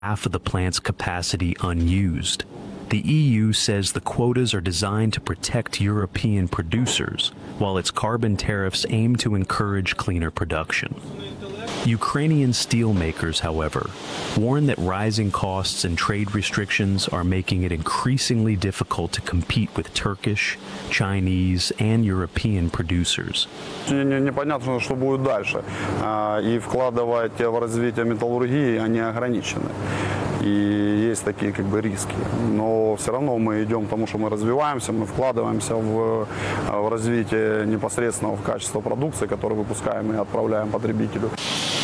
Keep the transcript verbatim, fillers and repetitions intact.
half of the plant's capacity unused. The E U says the quotas are designed to protect European producers, while its carbon tariffs aim to encourage cleaner production. Ukrainian steelmakers, however, warn that rising costs and trade restrictions are making it increasingly difficult to compete with Turkish, Chinese, and European producers. Непонятно, что будет дальше. И вкладывать в развитие металлургии они ограничены. И есть такие как бы риски. Но все равно мы идем к тому, что мы развиваемся, мы вкладываемся в, в развитие непосредственного в качество продукции, которую выпускаем и отправляем потребителю.